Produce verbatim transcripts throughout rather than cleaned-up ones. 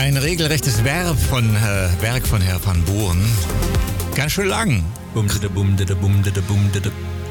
Ein regelrechtes Verb von, äh, Werk von Herrn van Buuren. Ganz schön lang. Bum, dida, bum, dida, bum, dida, bum, dida.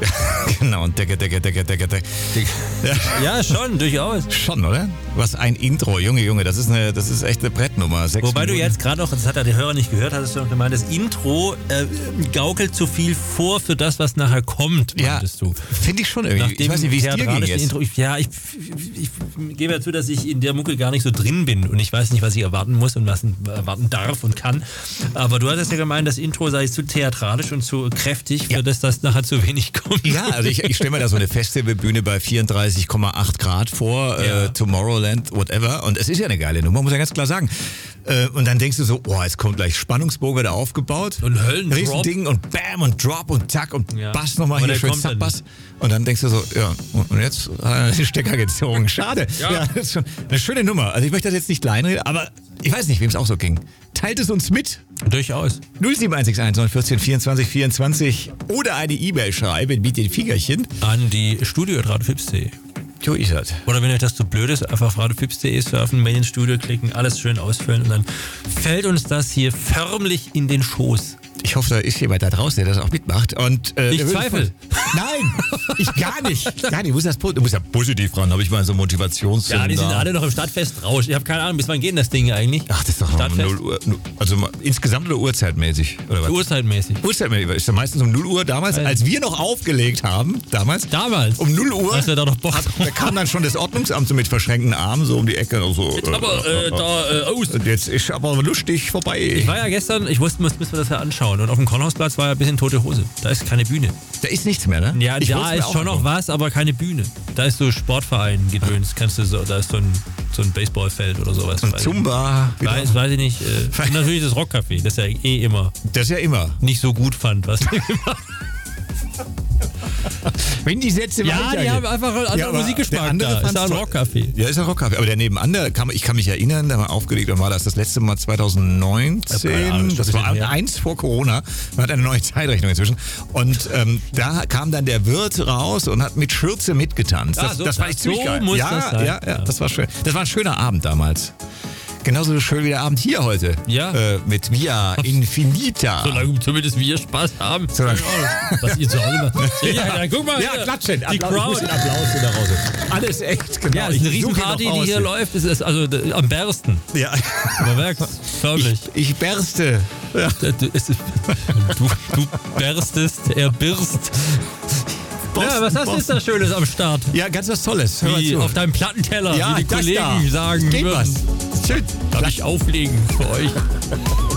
Genau, und decke, decke, decke, decke, decke. Ja. ja, schon, durchaus. Schon, oder? Was ein Intro, Junge, Junge, das ist eine, das ist echt eine Brettnummer. Sechs Wobei Minuten. du jetzt gerade noch, das hat ja der Hörer nicht gehört, hattest du noch gemeint, das Intro äh, gaukelt zu viel vor für das, was nachher kommt, meintest ja, du. Finde ich schon irgendwie. Nach ich weiß nicht, wie es dir ging jetzt. Intro, ich, ja, ich, ich, ich gebe ja zu, dass ich in der Mucke gar nicht so drin bin und ich weiß nicht, was ich erwarten muss und was ich erwarten darf und kann. Aber du hattest ja gemeint, das Intro sei zu theatralisch und zu kräftig, für ja. das das nachher zu wenig kommt. Ja, also ich, ich stelle mir da so eine Festivalbühne bei vierunddreißig Komma acht Grad vor, ja. äh, Tomorrowland, whatever. Und es ist ja eine geile Nummer, muss ich ganz klar sagen. Äh, und dann denkst du so, boah, jetzt kommt gleich Spannungsbogen wieder aufgebaut. Und Höllendrop. Riesending und Bam und Drop und Zack und ja. Bass nochmal hier schön Zack-Bass. Und dann denkst du so, ja, und jetzt hat er den Stecker gezogen. Schade. ja. ja, das ist schon eine schöne Nummer. Also ich möchte das jetzt nicht kleinreden, aber ich weiß nicht, wem es auch so ging. Teilt es uns mit. Durchaus. null sieben eins sechs eins neun eins vier vierundzwanzig vierundzwanzig oder eine E-Mail schreiben mit den Fingerchen. An die studio at radiofips punkt de. So ist das. Oder wenn euch das zu blöd ist, einfach auf radiofips punkt de surfen, Mail ins Studio klicken, alles schön ausfüllen und dann fällt uns das hier förmlich in den Schoß. Ich hoffe, da ist jemand da draußen, der das auch mitmacht. Und, äh, ich zweifle. Nein, ich gar nicht. Gar nicht. Du musst, das, du musst ja positiv ran, habe ich mal so Motivations... Ja, die sind alle noch im Stadtfest raus. Ich habe keine Ahnung, bis wann geht denn das Ding eigentlich? Ach, das ist doch noch null Uhr. Also mal, insgesamt oder Uhrzeitmäßig? Oder was? Uhrzeitmäßig. Uhrzeitmäßig. Ist ja meistens um null Uhr damals, Nein. als wir noch aufgelegt haben. Damals? Damals? Um null Uhr. Hast du da noch Bock? Hat, da kam dann schon das Ordnungsamt so mit verschränkten Armen so um die Ecke. Und so, jetzt äh, aber äh, da äh, aus. Und jetzt ist aber lustig vorbei. Ich war ja gestern, ich wusste, müssen wir das ja anschauen. Und auf dem Kornhausplatz war ja ein bisschen tote Hose. Da ist keine Bühne. Da ist nichts mehr, ne? Ja, ich da ist schon noch was, aber keine Bühne. Da ist so Sportverein gedöns. Kannst du so, da ist so ein, so ein Baseballfeld oder sowas. Und Zumba. Weiß, weiß ich nicht. Äh, und natürlich das Rockcafé, das ja eh immer. Das ist ja immer. Nicht so gut fand, was wir gemacht haben. Wenn die Sätze Ja, weitergehen. die haben einfach einen anderen Ja, Musikgeschmack da. Ist da ein Rockcafé. Ja, ist ein Rockcafé. Aber der nebenan, der kam, ich kann mich erinnern, da war aufgelegt, dann war das das letzte Mal zwanzig neunzehn. Ja, das das war mehr. eins vor Corona. Man hat eine neue Zeitrechnung inzwischen. Und ähm, da kam dann der Wirt raus und hat mit Schürze mitgetanzt. Das, Ah, so, das war echt so ziemlich geil. muss ja, das sein. Ja, ja, das war schön. Das war ein schöner Abend damals. Genauso schön wie der Abend hier heute. Ja. Äh, mit Via Infinita. Solange zumindest wir Spaß haben. Solange Was ihr zu Hause macht. Ja, dann guck mal. Ja, hier. klatschen. Die Applaus, Crowd. ich muss den Applaus hier nach Hause. Alles echt, genau. Ja, es ist eine Ich suche ihn Riesenparty, noch die raus hier läuft. Es ist also d- am bersten. Ja. Man merkt förmlich. Ich, ich berste. Ja. Du, es ist, du, du berstest, er birst. Ja, was hast du jetzt da Schönes am Start? Ja, ganz was Tolles. Hör mal Wie zu. auf deinem Plattenteller, Ja, wie die das Kollegen da. sagen Geht würden. was. Schön. Darf ich auflegen für euch?